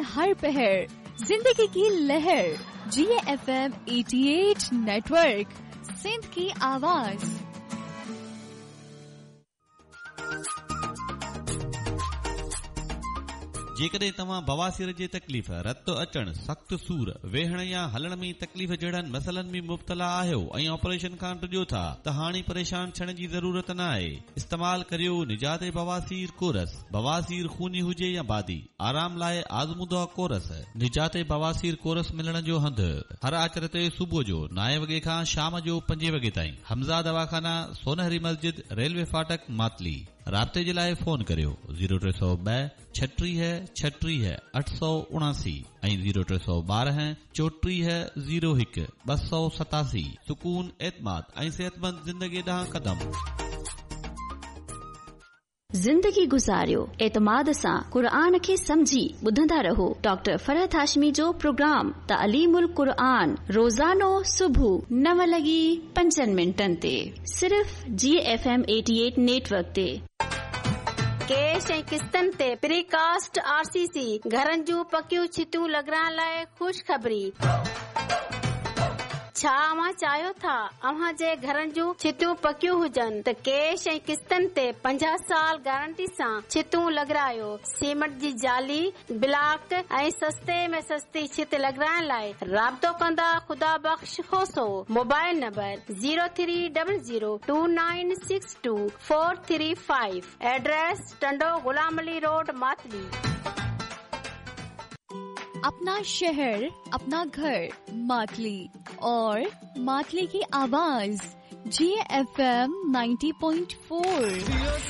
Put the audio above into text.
हर पहर जिंदगी की लहर GFM 88 नेटवर्क, सिंध की आवाज। जेकॾहिं तव्हां बवासीर जे तकलीफ़, रत अचण, सख़्त सूर, वेहण या हलण में तकलीफ़ जहिड़नि मसइलनि में मुब्तला आहियो ऐं ऑपरेशन खां टिजो था त हाणे परेशान थियण जी ज़रूरत न आहे। इस्तेमाल करियो निजात बवासीर कोरस। बवासीर खूनी हुजे या बादी, आराम लाइ आज़मूदा कोरस। निजात बवासीर कोरस मिलण जो हंधु हर आचर ते सुबुह जो 9 वॻे खां शाम जो 5 वॻे ताईं। हमज़ा दवाखाना, सोनहरी मस्जिद, रेलवे फाटक, मातली। राब्ते जे लाइ फोन करियो 0302 36 36 879 ऐं 0312 34 01 287। सुकून, एतमाद ऐं सेहतमंद ज़िंदगी ॾांहुं क़दम। ज़िंदगी गुज़ारियो एतमाद सां क़ुरान खे समझी ॿुधंदा रहो। डॉक्टर फरहत हाशमी जो प्रोग्राम तालीमुल क़ुरान रोज़ानो सुबुह 9:05 ते सिर्फ़ GFM 88 नेटवर्क ते। कैश ऐं किस्तनि ते प्रीकास्ट RCC घरनि जूं पकियूं छितियूं लॻाइण लाइ ख़ुशख़बरी। छा अव्हां चाहियो था अव्हां जे घरनि जूं छितियूं पकियूं हुजनि त कैश ऐं किस्तनि ते 50 साल गारंटी सां छितियूं लॻारायो। सीमेंट जी जाली, ब्लॉक ऐं सस्ते में सस्ती छित लॻाइण लाइ राब्तो कंदा ख़ुदा बख़्श खोसो। Mobile number 03002962 435। Address Tando Ghulam Ali road, Matali. अपना शहर, अपना घर, मातली और मातली की आवाज GFM 90.4।